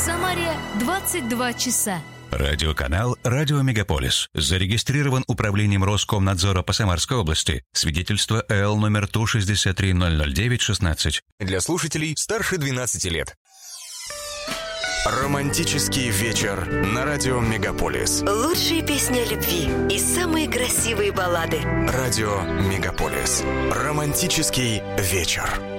Самаре 22 часа. Радиоканал «Радио Мегаполис». Зарегистрирован Управлением Роскомнадзора по Самарской области. Свидетельство ЭЛ номер 163-009-16. Для слушателей старше 12 лет. Романтический вечер на радио Мегаполис. Лучшие песни о любви и самые красивые баллады. Радио Мегаполис. Романтический вечер.